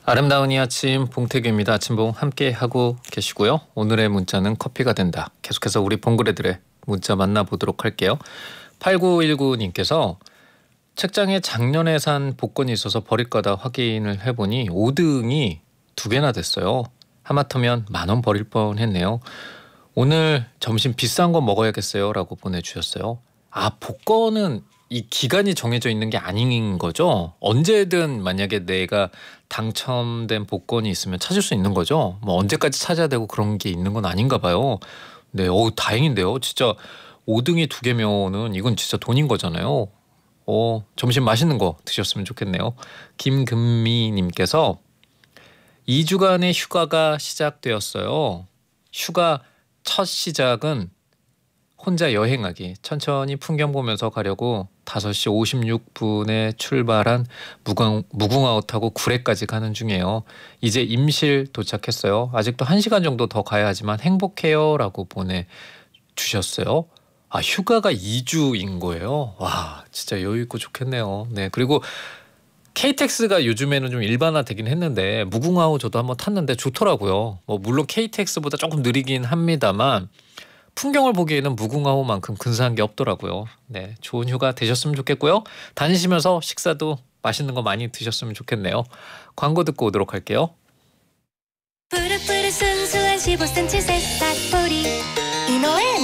아름다운 이 아침 봉태규입니다. 아침봉 함께 하고 계시고요. 오늘의 문자는 커피가 된다. 계속해서 우리 봉그레들의 문자 만나보도록 할게요. 8919님께서 책장에 작년에 산 복권이 있어서 버릴까다 확인을 해보니 5등이 2개나 됐어요. 하마터면 10,000원 버릴 뻔했네요. 오늘 점심 비싼 거 먹어야겠어요 라고 보내주셨어요. 아, 복권은 이 기간이 정해져 있는 게 아닌 거죠? 언제든 만약에 내가 당첨된 복권이 있으면 찾을 수 있는 거죠? 뭐 언제까지 찾아야 되고 그런 게 있는 건 아닌가 봐요. 네, 다행인데요. 진짜 5등이 2개면은 이건 진짜 돈인 거잖아요. 점심 맛있는 거 드셨으면 좋겠네요. 김금미님께서 2주간의 휴가가 시작되었어요. 휴가 첫 시작은 혼자 여행하기, 천천히 풍경 보면서 가려고 5시 56분에 출발한 무궁화호 타고 구례까지 가는 중이에요. 이제 임실 도착했어요. 아직도 1시간 정도 더 가야 하지만 행복해요 라고 보내주셨어요. 아, 휴가가 2주인 거예요. 와, 진짜 여유 있고 좋겠네요. 네, 그리고 KTX가 요즘에는 좀 일반화되긴 했는데 무궁화호 저도 한번 탔는데 좋더라고요. 뭐 물론 KTX보다 조금 느리긴 합니다만 풍경을 보기에는 무궁화호만큼 근사한 게 없더라고요. 네, 좋은 휴가 되셨으면 좋겠고요. 다니시면서 식사도 맛있는 거 많이 드셨으면 좋겠네요. 광고 듣고 오도록 할게요. 푸릇푸릇 순수한 15cm 새싹 뿌리 이노의